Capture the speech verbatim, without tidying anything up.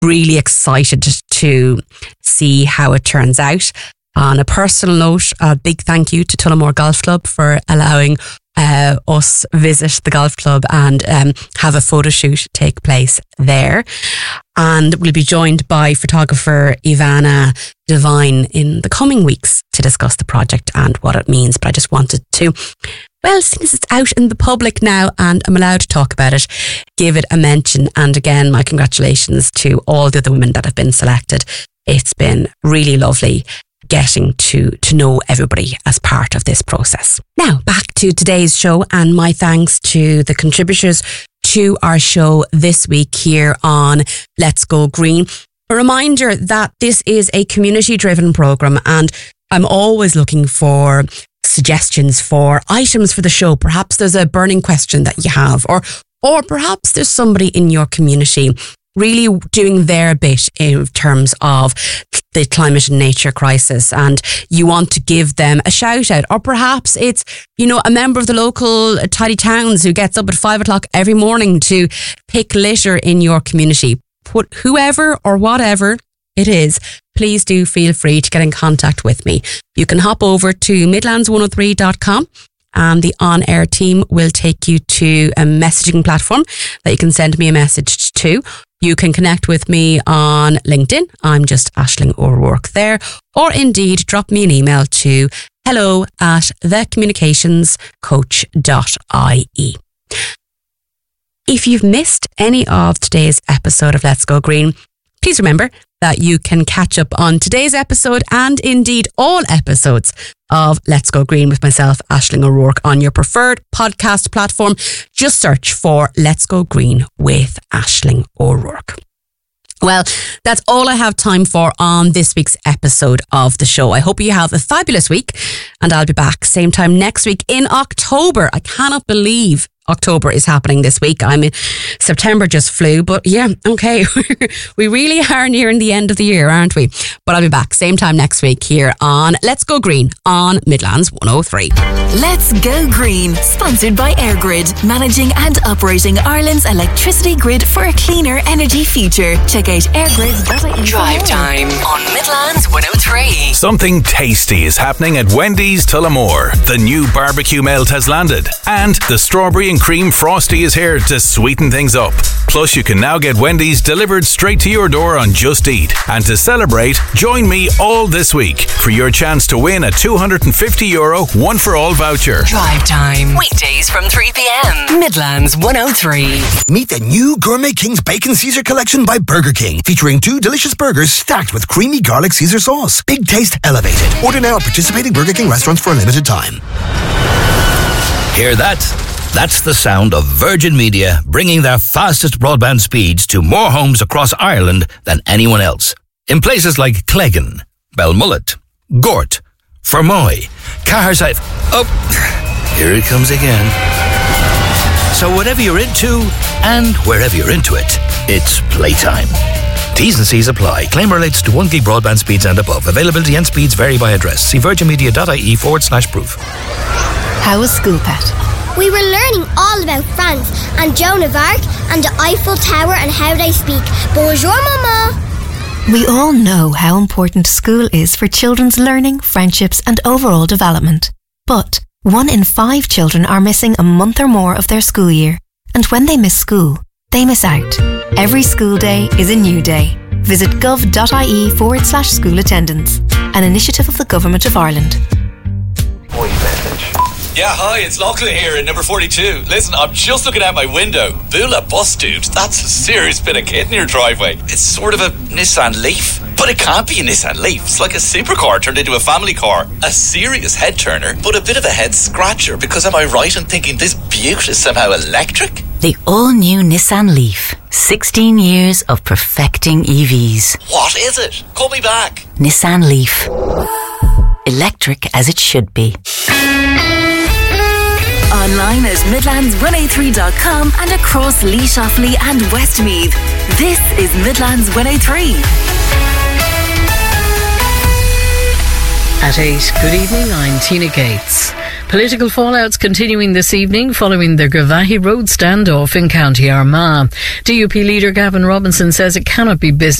really excited to see how it turns out. On a personal note, a big thank you to Tullamore Golf Club for allowing uh, us visit the golf club and um, have a photo shoot take place there. And we'll be joined by photographer Ivana Devine in the coming weeks to discuss the project and what it means. But I just wanted to, well, since it's out in the public now and I'm allowed to talk about it, give it a mention. And again, my congratulations to all the other women that have been selected. It's been really lovely getting to, to know everybody as part of this process. Now, back to today's show, and my thanks to the contributors to our show this week here on Let's Go Green. A reminder that this is a community-driven programme, and I'm always looking for suggestions for items for the show. Perhaps there's a burning question that you have, or or perhaps there's somebody in your community really doing their bit in terms of the climate and nature crisis, and you want to give them a shout out. Or perhaps it's, you know, a member of the local tidy towns who gets up at five o'clock every morning to pick litter in your community. Put whoever or whatever it is, please do feel free to get in contact with me. You can hop over to midlands one oh three dot com and the on-air team will take you to a messaging platform that you can send me a message to. You can connect with me on LinkedIn. I'm just Aisling O'Rourke there. Or indeed, drop me an email to hello at the communications coach dot I E. If you've missed any of today's episode of Let's Go Green, please remember that you can catch up on today's episode and indeed all episodes of Let's Go Green with myself, Aisling O'Rourke, on your preferred podcast platform. Just search for Let's Go Green with Aisling O'Rourke. Well, that's all I have time for on this week's episode of the show. I hope you have a fabulous week, and I'll be back same time next week in October. I cannot believe October is happening this week. I mean, September just flew, but yeah, okay. We really are nearing the end of the year, aren't we? But I'll be back same time next week here on Let's Go Green on Midlands one oh three. Let's Go Green, sponsored by EirGrid, managing and operating Ireland's electricity grid for a cleaner energy future. Check out airgrid dot I E. Drive time on Midlands one oh three. Something tasty is happening at Wendy's Tullamore. The new barbecue melt has landed, and the strawberry and cream frosty is here to sweeten things up. Plus, you can now get Wendy's delivered straight to your door on Just Eat. And to celebrate, join me all this week for your chance to win a two hundred fifty euro one for all voucher. Drive time, weekdays from three p.m. Midlands one oh three. Meet the new Gourmet King's Bacon Caesar collection by Burger King, featuring two delicious burgers stacked with creamy garlic Caesar sauce. Big taste elevated. Order now at participating Burger King restaurants for a limited time. Hear that? That's the sound of Virgin Media bringing their fastest broadband speeds to more homes across Ireland than anyone else. In places like Cleggan, Belmullet, Gort, Fermoy, Caherside... Oh, here it comes again. So whatever you're into, and wherever you're into it, it's playtime. T's and C's apply. Claim relates to one gig broadband speeds and above. Availability and speeds vary by address. See virginmedia.ie forward slash proof. How was school, Pat? We were learning all about France and Joan of Arc and the Eiffel Tower and how they speak. Bonjour, Mama. We all know how important school is for children's learning, friendships and overall development. But one in five children are missing a month or more of their school year. And when they miss school, they miss out. Every school day is a new day. Visit gov.ie forward slash school attendance, an initiative of the Government of Ireland. Voice message. Yeah, hi, it's Lachlan here in number forty-two. Listen, I'm just looking out my window. Bula bus, dude. That's a serious bit of kit in your driveway. It's sort of a Nissan Leaf. But it can't be a Nissan Leaf. It's like a supercar turned into a family car. A serious head turner, but a bit of a head scratcher. Because am I right in thinking this beaut is somehow electric? The all-new Nissan Leaf. sixteen years of perfecting E Vs. What is it? Call me back. Nissan Leaf. Electric as it should be. Online at midlands one oh three dot com and across Leash Offaly and Westmeath. This is Midlands one oh three. At eight, good evening, I'm Tina Gates. Political fallouts continuing this evening following the Gravahi Road standoff in County Armagh. D U P leader Gavin Robinson says it cannot be business